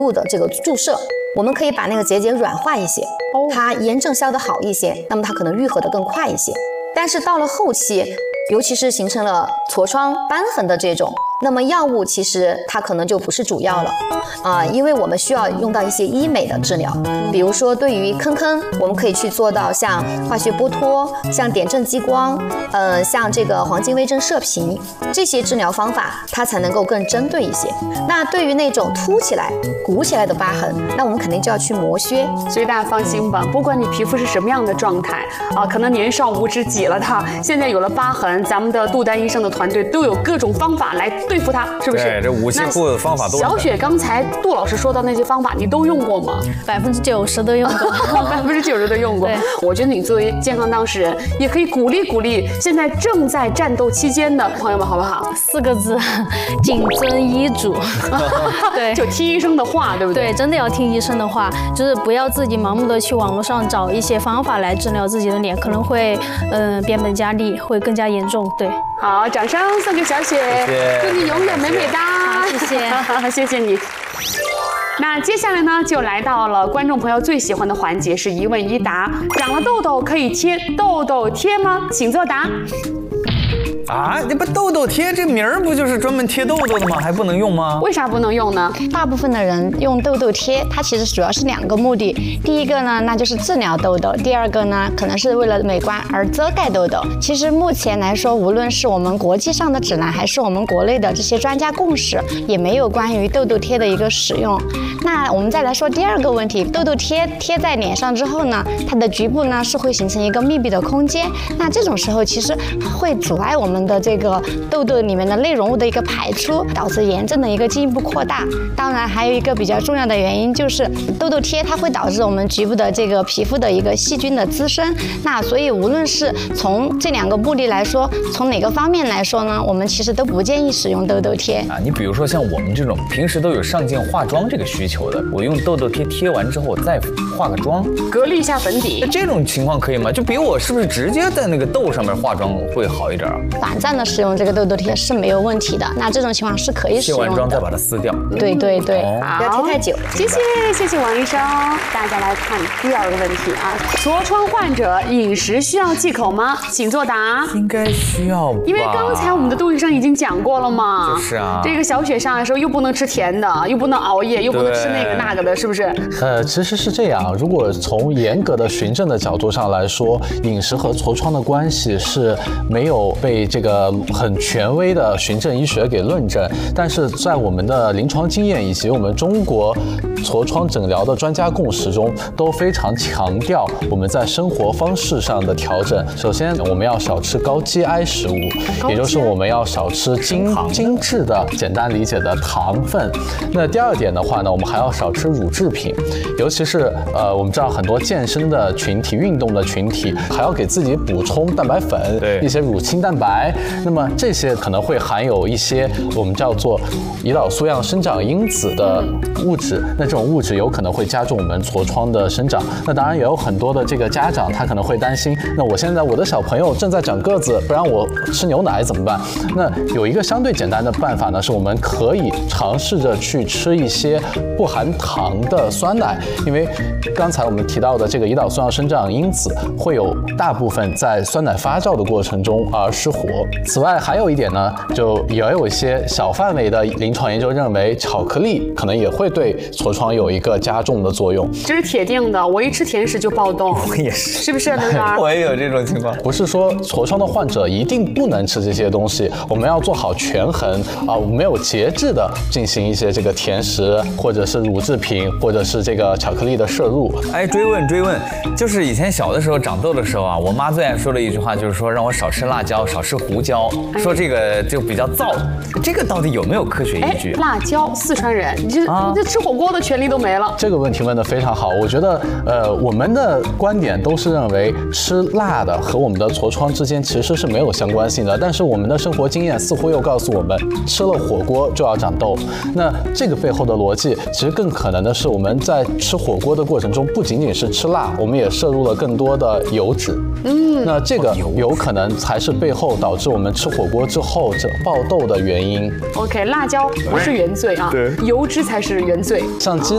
物的这个注射，我们可以把那个结节软化一些，它炎症消得好一些，那么它可能愈合得更快一些。但是到了后期，尤其是形成了痤疮、瘢痕的这种，那么药物其实它可能就不是主要了因为我们需要用到一些医美的治疗，比如说对于坑，我们可以去做到像化学剥脱、像点阵激光，像这个黄金微针射频这些治疗方法，它才能够更针对一些。那对于那种凸起来、鼓起来的疤痕，那我们肯定就要去磨削。 所以大家放心吧，不管你皮肤是什么样的状态可能年少无知挤了它，现在有了疤痕，咱们的杜丹医生的团队都有各种方法来对付它，是不是？ 对，这武器库的方法多。 小雪刚才杜老师说到那些方法，你都用过吗 ？90%都用过 ，90%都用过。我觉得你作为健康当事人，也可以鼓励现在正在战斗期间的朋友们，好不好 ？4个字，谨遵医嘱。对， 就听医生的话，对不对？ 对，真的要听医生的话，就是不要自己盲目的去网络上找一些方法来治疗自己的脸，可能会变本加厉，会更加严重。对， 好，掌声送给小雪，祝你永远美美哒！ 谢谢， 谢谢你。那接下来呢，就来到了观众朋友最喜欢的环节，是一问一答。长了痘痘可以贴痘痘贴吗？请作答。 你不痘痘贴这名儿不就是专门贴痘痘的吗？还不能用吗？ 为啥不能用呢？ 大部分的人用痘痘贴，它其实主要是2个目的。第一个呢，那就是治疗痘痘；第二个呢，可能是为了美观而遮盖痘痘。其实目前来说，无论是我们国际上的指南，还是我们国内的这些专家共识，也没有关于痘痘贴的一个使用。那我们再来说第2个问题，痘痘贴在脸上之后呢，它的局部呢是会形成一个密闭的空间，那这种时候其实会阻碍我们的这个痘痘里面的内容物的一个排出，导致炎症的一个进一步扩大。当然还有一个比较重要的原因就是痘痘贴它会导致我们局部的这个皮肤的一个细菌的滋生。那所以无论是从这2个目的来说，从哪个方面来说呢，我们其实都不建议使用痘痘贴你比如说像我们这种平时都有上镜化妆这个需求的，我用痘痘贴贴完之后我再化个妆， 隔离一下粉底， 这种情况可以吗？就比我是不是直接在那个痘上面化妆会好一点？ 短暂的使用这个痘痘贴是没有问题的，那这种情况是可以使用的。 卸完妆再把它撕掉。 对， 不要贴太久。 谢谢王医生。大家来看第2个问题痤疮患者饮食需要忌口吗？请作答。 应该需要吧， 因为刚才我们的杜医生已经讲过了嘛。 就是这个小雪上来的时候又不能吃甜的，又不能熬夜，又不能吃那个那个的，是不是？ 其实是这样，如果从严格的循证的角度上来说，饮食和痤疮的关系是没有被这个很权威的循证医学给论证，但是在我们的临床经验以及我们中国痤疮诊疗的专家共识中，都非常强调我们在生活方式上的调整。首先，我们要少吃高 GI 食物，也就是我们要少吃精致的、简单理解的糖分。那第2点的话呢，我们还要少吃乳制品，尤其是我们知道很多健身的群体、运动的群体，还要给自己补充蛋白粉、一些乳清蛋白。那么这些可能会含有一些我们叫做胰岛素样生长因子的物质，那这种物质有可能会加重我们痤疮的生长。那当然也有很多的这个家长他可能会担心，那我现在我的小朋友正在长个子，不让我吃牛奶怎么办？那有一个相对简单的办法呢，是我们可以尝试着去吃一些不含糖的酸奶，因为刚才我们提到的这个胰岛素样生长因子会有大部分在酸奶发酵的过程中而失活。此外还有一点呢，就也有一些小范围的临床研究认为，巧克力可能也会对痤疮有一个加重的作用。 这是铁定的，我一吃甜食就暴动。 我也是， 是不是刘源？ 我也有这种情况。 不是说痤疮的患者一定不能吃这些东西，我们要做好权衡我们没有节制的进行一些这个甜食或者是乳制品或者是这个巧克力的摄入。 追问，就是以前小的时候长痘的时候我妈最爱说的一句话就是说让我少吃辣椒，少吃胡椒，说这个就比较燥。这个到底有没有科学依据？ 辣椒，四川人，你这吃火锅的权利都没了。 这个问题问得非常好，我觉得我们的观点都是认为吃辣的和我们的痤疮之间其实是没有相关性的，但是我们的生活经验似乎又告诉我们，吃了火锅就要长痘。那这个背后的逻辑，其实更可能的是我们在吃火锅的过程中，不仅仅是吃辣，我们也摄入了更多的油脂。那这个有可能才是背后导致我们吃火锅之后这爆痘的原因。 OK， 辣椒不是原罪对，油脂才是原罪。 像鸡